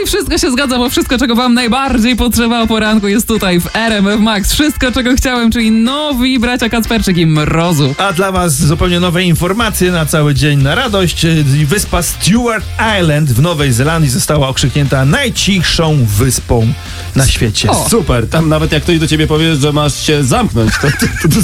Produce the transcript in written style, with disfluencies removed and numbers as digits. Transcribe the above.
wszystko się zgadza, bo wszystko, czego wam najbardziej potrzeba o poranku, jest tutaj w RMF Max. Wszystko, czego chciałem, czyli nowi bracia Kacperczyk i Mrozu. A dla was zupełnie nowe informacje na cały dzień, na radość. Wyspa Stewart Island w Nowej Zelandii została okrzyknięta najcichszą wyspą na świecie. O. Super, tam nawet jak ktoś do ciebie powie, że masz się zamknąć, to